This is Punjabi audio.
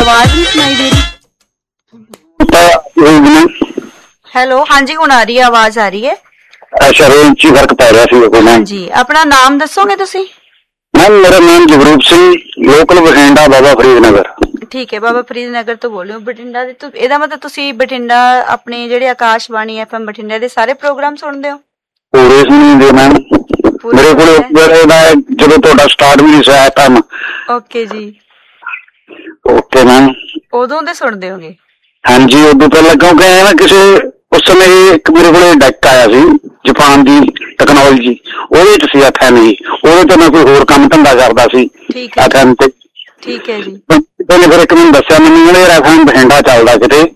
आवाज नहीं सुनाई दे रही? हेलो, हाँ जी हुण आ रही है, आवाज आ रही है। अच्छा, रेंज च फर्क पै रहा सी मैम जी। अपना नाम दसोगे तुसी? मैम मेरा नाम जगरूप सिंह, लोकल बठिंडा, बाबा फरीद नगर। ठीक है, बाबा फरीद नगर तो बोल रहे हो बठिंडा दे। तो ਇਹਦਾ मतलब ਤੁਸੀਂ ਬਠਿੰਡਾ ਆਪਣੇ ਜਿਹੜੇ ਆਕਾਸ਼ਵਾਣੀ FM ਬਠਿੰਡਾ ਦੇ ਸਾਰੇ ਪ੍ਰੋਗਰਾਮ ਸੁਣਦੇ ਹੋ? ਪੂਰੇ ਸੁਣਦੇ ਮੈਮ, ਮੇਰੇ ਕੋਲ ਜਦੋਂ ਤੁਹਾਡਾ ਸਟਾਰਟ ਵੀ ਨਹੀਂ ਹੋਇਆ ਕੰਮ। ਓਕੇ ਜੀ, ਓਕੇ ਮੈਮ। ਉਦੋਂ ਦੇ ਸੁਣਦੇ ਹੋਗੇ? ਹਾਂਜੀ, ਉਦੋਂ ਪਹਿਲਾਂ ਕਿਉਂਕਿ ਨਾ ਕਿਸੇ ਉਸ ਸਮੇਂ ਇੱਕ ਮੇਰੇ ਕੋਲ ਡੈਕ ਆਇਆ ਸੀ ਜਾਪਾਨ ਦੀ ਟੈਕਨੋਲੋਜੀ, ਉਹਦੇ ਚ ਸੀ FM ਜੀ। ਉਹਦੇ ਤੇ ਮੈਂ ਕੋਈ ਹੋਰ ਕੰਮ ਧੰਦਾ ਕਰਦਾ ਸੀ FM ਤੇ। ਠੀਕ ਹੈ ਜੀ। ਫਿਰ ਇੱਕ ਮੈਨੂੰ ਦੱਸਿਆ, ਮੈਨੂੰ ਕਹਿੰਦੇ ਯਾਰ FM ਬਠਿੰਡਾ ਚੱਲਦਾ ਕਿਤੇ,